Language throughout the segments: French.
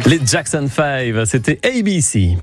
Les Jackson 5, c'était ABC.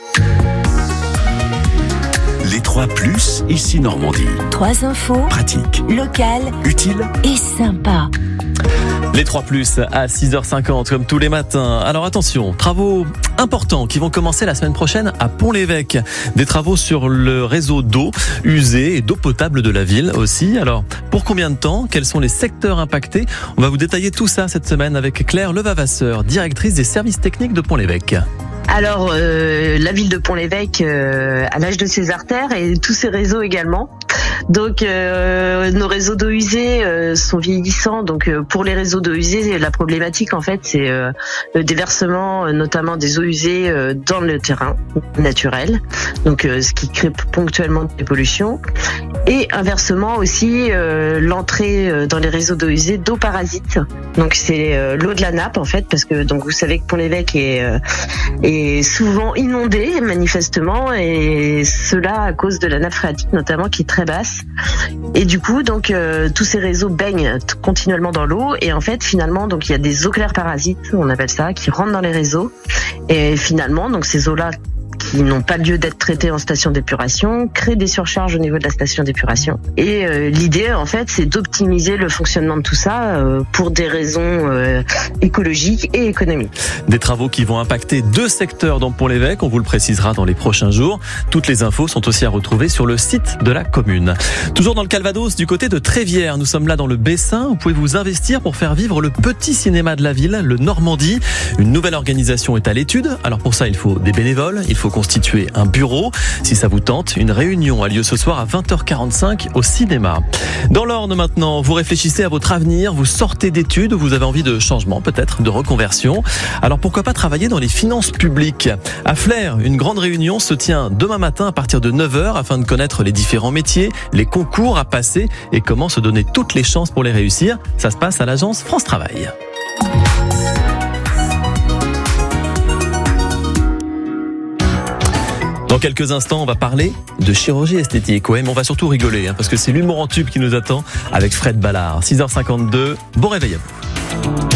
Les 3+, ici Normandie. 3 infos. Pratique. Locales. Utile. Et sympa. Les 3+, à 6h50, comme tous les matins. Alors attention, travaux importants qui vont commencer la semaine prochaine à Pont-l'Évêque. Des travaux sur le réseau d'eau usée et d'eau potable de la ville aussi. Alors, pour combien de temps? Quels sont les secteurs impactés? On va vous détailler tout ça cette semaine avec Claire Levavasseur, directrice des services techniques de Pont-l'Évêque. Alors, la ville de Pont-l'Évêque a l'âge de ses artères et tous ses réseaux également. Donc, nos réseaux d'eau usée sont vieillissants. Donc, pour les réseaux d'eau usée, la problématique, en fait, c'est le déversement, notamment des eaux usées dans le terrain naturel. Donc, ce qui crée ponctuellement des pollutions. Et inversement aussi, l'entrée dans les réseaux d'eau usée d'eau parasite. Donc, c'est l'eau de la nappe, en fait, parce que donc vous savez que Pont-l'Évêque est souvent inondé manifestement, et cela à cause de la nappe phréatique notamment qui est très basse, et du coup donc tous ces réseaux baignent continuellement dans l'eau, et en fait finalement donc il y a des eaux claires parasites, on appelle ça, qui rentrent dans les réseaux, et finalement donc ces eaux-là qui n'ont pas lieu d'être traitées en station d'épuration, créent des surcharges au niveau de la station d'épuration. Et l'idée, en fait, c'est d'optimiser le fonctionnement de tout ça pour des raisons écologiques et économiques. Des travaux qui vont impacter 2 secteurs dans Pont-l'Évêque, on vous le précisera dans les prochains jours. Toutes les infos sont aussi à retrouver sur le site de la commune. Toujours dans le Calvados, du côté de Trévières, nous sommes là dans le Bessin. Vous pouvez vous investir pour faire vivre le petit cinéma de la ville, le Normandie. Une nouvelle organisation est à l'étude. Alors pour ça, il faut des bénévoles, il faut constituer un bureau. Si ça vous tente, une réunion a lieu ce soir à 20h45 au cinéma. Dans l'Orne maintenant, vous réfléchissez à votre avenir, vous sortez d'études, vous avez envie de changement, peut-être de reconversion. Alors pourquoi pas travailler dans les finances publiques? À Flers, une grande réunion se tient demain matin à partir de 9h afin de connaître les différents métiers, les concours à passer et comment se donner toutes les chances pour les réussir. Ça se passe à l'agence France Travail. Dans quelques instants, on va parler de chirurgie esthétique. Ouais, mais on va surtout rigoler, parce que c'est l'humour en tube qui nous attend avec Fred Ballard. 6h52, bon réveil à vous.